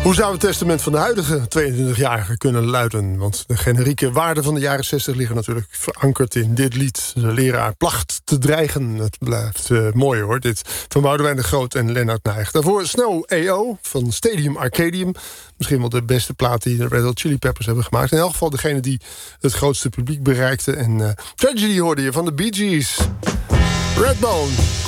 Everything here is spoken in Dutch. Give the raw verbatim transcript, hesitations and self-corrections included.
Hoe zou het testament van de huidige tweeëntwintigjarige kunnen luiden? Want de generieke waarden van de jaren zestig liggen natuurlijk verankerd in dit lied. De leraar placht te dreigen. Het blijft uh, mooi hoor, dit van Boudewijn de Groot en Lennart Nijg. Daarvoor Snow A O van Stadium Arcadium. Misschien wel de beste plaat die de Red Hot Chili Peppers hebben gemaakt. In elk geval degene die het grootste publiek bereikte. En uh, Tragedy hoorde je van de Bee Gees. Redbone.